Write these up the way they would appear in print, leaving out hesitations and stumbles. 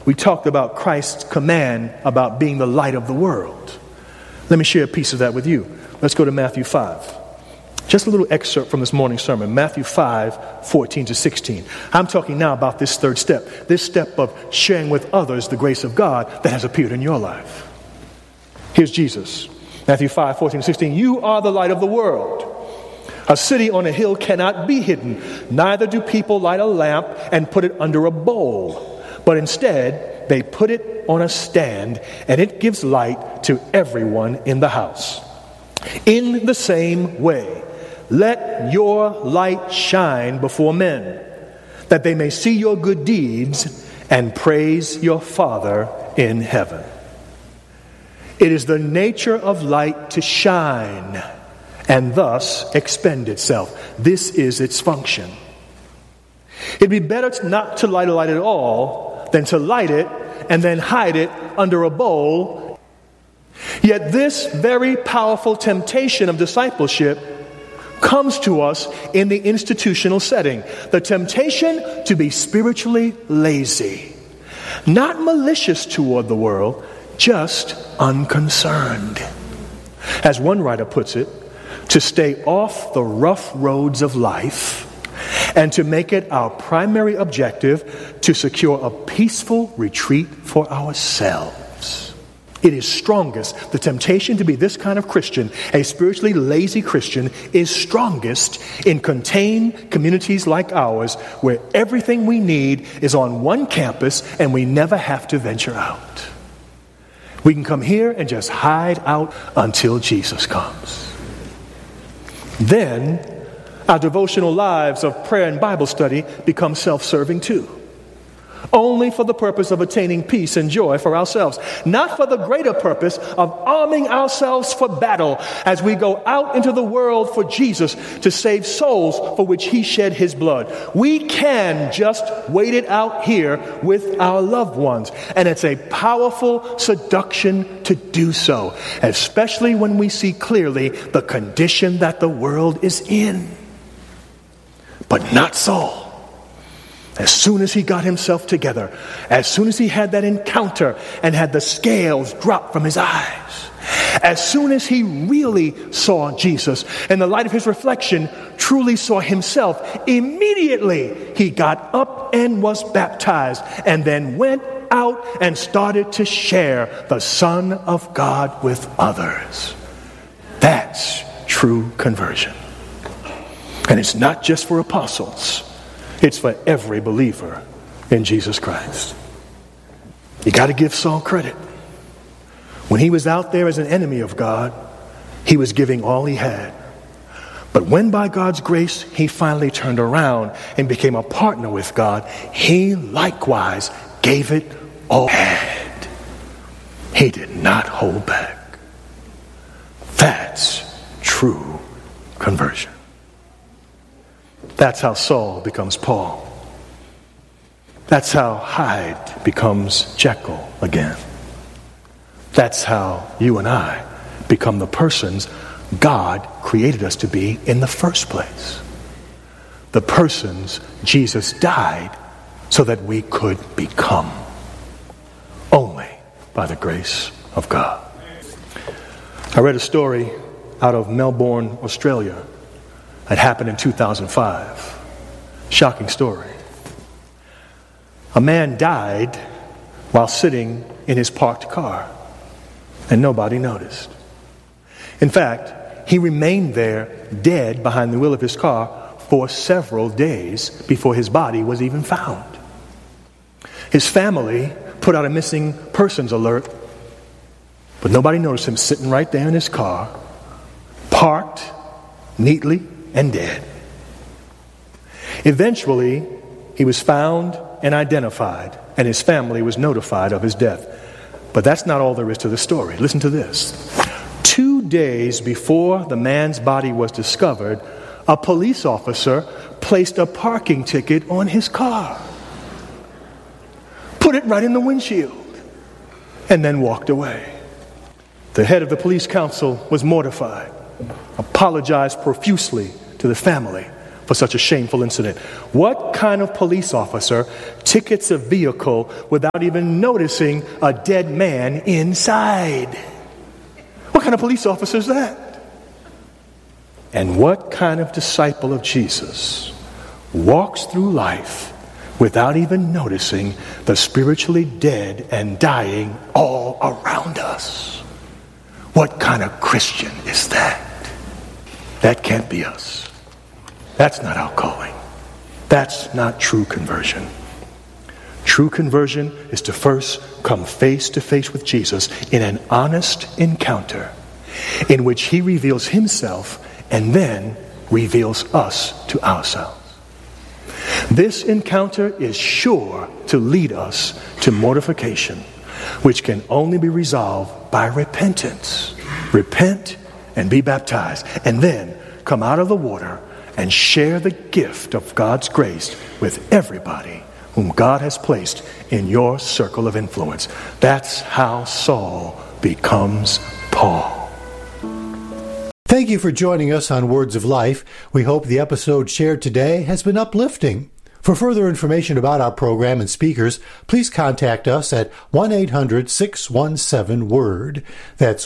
we talked about Christ's command about being the light of the world. Let me share a piece of that with you. Let's go to Matthew 5. Just a little excerpt from this morning's sermon, Matthew 5, 14 to 16. I'm talking now about this third step, this step of sharing with others the grace of God that has appeared in your life. Here's Jesus, Matthew 5, 14 to 16. You are the light of the world. A city on a hill cannot be hidden. Neither do people light a lamp and put it under a bowl, but instead they put it on a stand, and it gives light to everyone in the house. In the same way, let your light shine before men, that they may see your good deeds and praise your Father in heaven. It is the nature of light to shine and thus expend itself. This is its function. It'd be better not to light a light at all than to light it and then hide it under a bowl. Yet this very powerful temptation of discipleship comes to us in the institutional setting. The temptation to be spiritually lazy. Not malicious toward the world, just unconcerned. As one writer puts it, to stay off the rough roads of life and to make it our primary objective to secure a peaceful retreat for ourselves. It is strongest. The temptation to be this kind of Christian, a spiritually lazy Christian, is strongest in contained communities like ours where everything we need is on one campus and we never have to venture out. We can come here and just hide out until Jesus comes. Then our devotional lives of prayer and Bible study become self-serving too. Only for the purpose of attaining peace and joy for ourselves. Not for the greater purpose of arming ourselves for battle as we go out into the world for Jesus to save souls for which he shed his blood. We can just wait it out here with our loved ones. And it's a powerful seduction to do so. Especially when we see clearly the condition that the world is in. But not Saul. As soon as he got himself together, as soon as he had that encounter and had the scales drop from his eyes, as soon as he really saw Jesus, in the light of his reflection, truly saw himself, immediately he got up and was baptized and then went out and started to share the Son of God with others. That's true conversion. And it's not just for apostles. It's for every believer in Jesus Christ. You got to give Saul credit. When he was out there as an enemy of God, he was giving all he had. But when by God's grace he finally turned around and became a partner with God, he likewise gave it all he had. He did not hold back. That's true conversion. That's how Saul becomes Paul. That's how Hyde becomes Jekyll again. That's how you and I become the persons God created us to be in the first place. The persons Jesus died so that we could become. Only by the grace of God. I read a story out of Melbourne, Australia. It happened in 2005. Shocking story. A man died while sitting in his parked car, and nobody noticed. In fact, he remained there dead behind the wheel of his car for several days before his body was even found. His family put out a missing persons alert, but nobody noticed him sitting right there in his car, parked neatly and dead. Eventually, he was found and identified, and his family was notified of his death. But that's not all there is to the story. Listen to this. 2 days before the man's body was discovered, a police officer placed a parking ticket on his car, put it right in the windshield, and then walked away. The head of the police council was mortified, apologized profusely to the family for for such a shameful incident? What kind of police officer tickets a vehicle without even noticing a dead man inside? What kind of police officer is that? And what kind of disciple of Jesus walks through life without even noticing the spiritually dead and dying all around us? What kind of Christian is that? That can't be us. That's not our calling. That's not true conversion. True conversion is to first come face to face with Jesus in an honest encounter in which he reveals himself and then reveals us to ourselves. This encounter is sure to lead us to mortification, which can only be resolved by repentance. Repent and be baptized, and then come out of the water and share the gift of God's grace with everybody whom God has placed in your circle of influence. That's how Saul becomes Paul. Thank you for joining us on Words of Life. We hope the episode shared today has been uplifting. For further information about our program and speakers, please contact us at 1-800-617-WORD. That's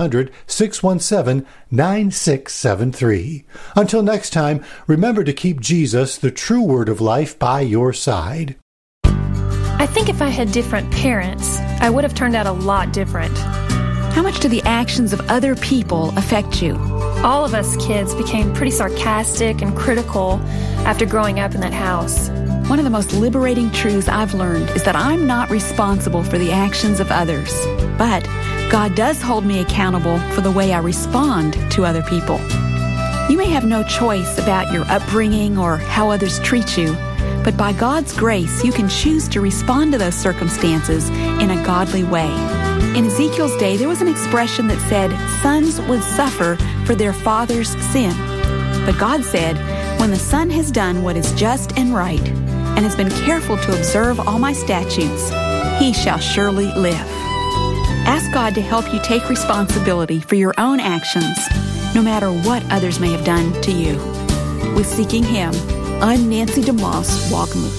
1-800-617-9673. Until next time, remember to keep Jesus, the true Word of Life, by your side. I think if I had different parents, I would have turned out a lot different. How much do the actions of other people affect you? All of us kids became pretty sarcastic and critical after growing up in that house. One of the most liberating truths I've learned is that I'm not responsible for the actions of others. But God does hold me accountable for the way I respond to other people. You may have no choice about your upbringing or how others treat you, but by God's grace, you can choose to respond to those circumstances in a godly way. In Ezekiel's day, there was an expression that said, sons would suffer for their father's sin. But God said, when the son has done what is just and right, and has been careful to observe all my statutes, he shall surely live. Ask God to help you take responsibility for your own actions, no matter what others may have done to you. With Seeking Him, I'm Nancy DeMoss Wogmuth.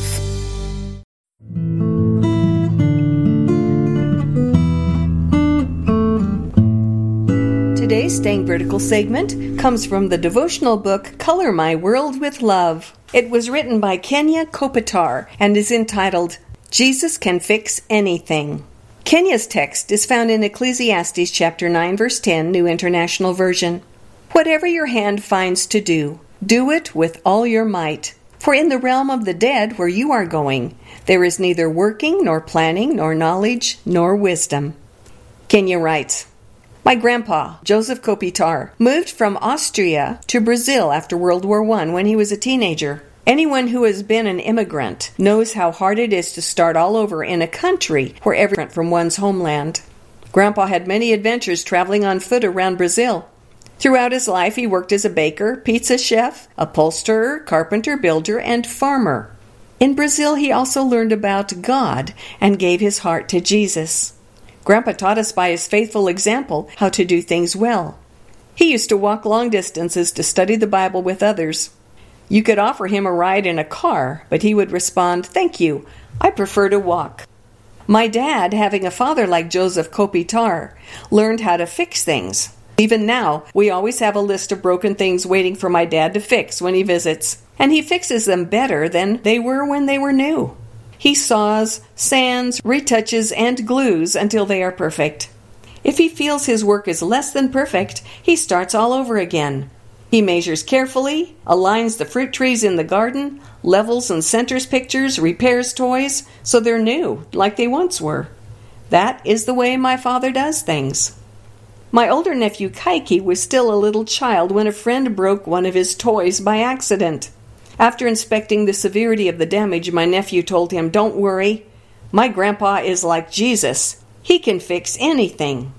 Today's Staying Vertical segment comes from the devotional book Color My World with Love. It was written by Kenya Kopitar and is entitled, Jesus Can Fix Anything. Kenya's text is found in Ecclesiastes chapter 9, verse 10, New International Version. Whatever your hand finds to do, do it with all your might. For in the realm of the dead where you are going, there is neither working, nor planning, nor knowledge, nor wisdom. Kenya writes, my grandpa, Joseph Kopitar, moved from Austria to Brazil after World War I when he was a teenager. Anyone who has been an immigrant knows how hard it is to start all over in a country where everyone is different from one's homeland. Grandpa had many adventures traveling on foot around Brazil. Throughout his life, he worked as a baker, pizza chef, upholsterer, carpenter, builder, and farmer. In Brazil, he also learned about God and gave his heart to Jesus. Grandpa taught us by his faithful example how to do things well. He used to walk long distances to study the Bible with others. You could offer him a ride in a car, but he would respond, thank you, I prefer to walk. My dad, having a father like Joseph Kopitar, learned how to fix things. Even now, we always have a list of broken things waiting for my dad to fix when he visits, and he fixes them better than they were when they were new. He saws, sands, retouches, and glues until they are perfect. If he feels his work is less than perfect, he starts all over again. He measures carefully, aligns the fruit trees in the garden, levels and centers pictures, repairs toys, so they're new, like they once were. That is the way my father does things. My older nephew Kaiki was still a little child when a friend broke one of his toys by accident. After inspecting the severity of the damage, my nephew told him, don't worry, my grandpa is like Jesus. He can fix anything.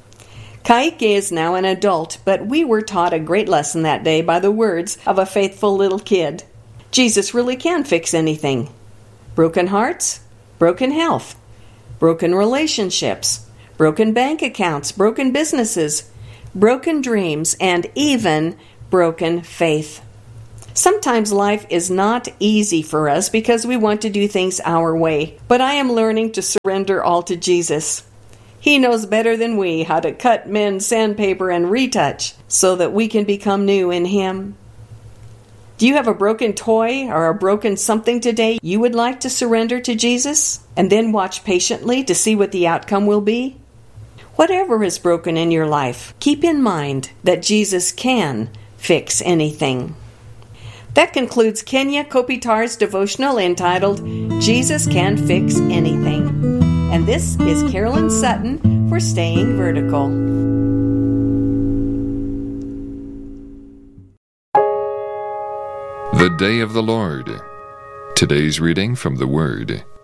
Kaike is now an adult, but we were taught a great lesson that day by the words of a faithful little kid. Jesus really can fix anything. Broken hearts, broken health, broken relationships, broken bank accounts, broken businesses, broken dreams, and even broken faith. Sometimes life is not easy for us because we want to do things our way, but I am learning to surrender all to Jesus. He knows better than we how to cut, mend, sandpaper, and retouch so that we can become new in Him. Do you have a broken toy or a broken something today you would like to surrender to Jesus and then watch patiently to see what the outcome will be? Whatever is broken in your life, keep in mind that Jesus can fix anything. That concludes Kenya Kopitar's devotional entitled, Jesus Can Fix Anything. And this is Carolyn Sutton for Staying Vertical. The Day of the Lord. Today's reading from the Word.